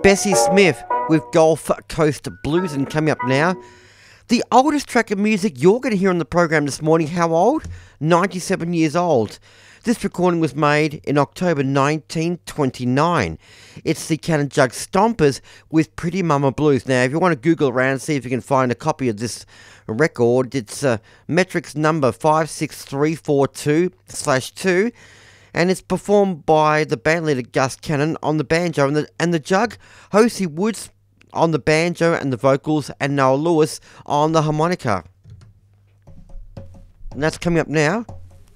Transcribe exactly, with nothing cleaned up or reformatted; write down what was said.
Bessie Smith with Gulf Coast Blues, and coming up now, the oldest track of music you're going to hear on the program this morning. How old? ninety-seven years old. This recording was made in October nineteen twenty-nine. It's the Cannon Jug Stompers with Pretty Mama Blues. Now, if you want to Google around and see if you can find a copy of this record, it's uh, metrics number five six three four two slash two, and it's performed by the bandleader Gus Cannon on the banjo and the, and the jug, Hosey Woods on the banjo and the vocals, and Noel Lewis on the harmonica. And that's coming up now.